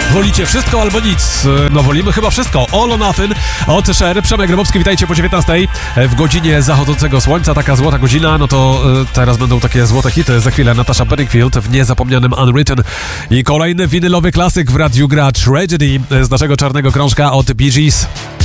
Wolicie wszystko albo nic? No wolimy chyba wszystko. All or Nothing od Cher. Przemek Grabowski, witajcie po 19 w godzinie zachodzącego słońca. Taka złota godzina, no to teraz będą takie złote hity. Za chwilę Natasha Bedingfield w niezapomnianym Unwritten. I kolejny winylowy klasyk w radiu gra Tragedy z naszego czarnego krążka od Bee Gees.